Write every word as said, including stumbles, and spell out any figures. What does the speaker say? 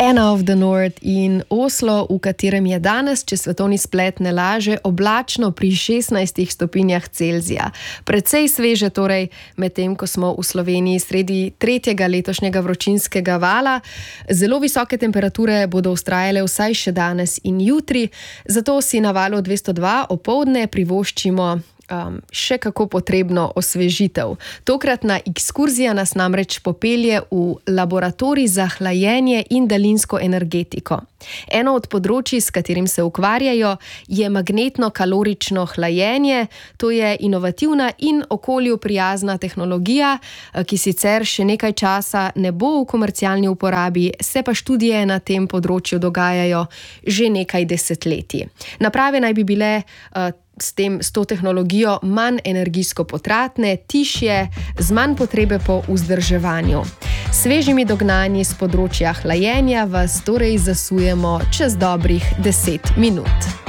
Anna of the North in Oslo, v katerem je danes, če svetovni splet ne laže, oblačno pri šestnajstih stopinjah Celzija. Precej sveže torej, medtem ko smo v Sloveniji sredi tretjega letošnjega vročinskega vala. Zelo visoke temperature bodo vztrajale vsaj še danes in jutri, zato si na valu dvesto dva opoldne privoščimo Um, še kako potrebno osvežitev. Tokratna ekskurzija nas namreč popelje v laboratorij za hlajenje in daljinsko energetiko. Eno od področij, s katerim se ukvarjajo, je magnetno-kalorično hlajenje. To je inovativna in okolju prijazna tehnologija, ki sicer še nekaj časa ne bo v komercialni uporabi, se pa študije na tem področju dogajajo že nekaj desetletij. Naprave naj bi bile uh, s tem, s to tehnologijo manj energijsko potratne, tišje, z manj potrebe po vzdrževanju. Svežimi dognanji s področja hlajenja vas torej zasujemo čez dobrih deset minut.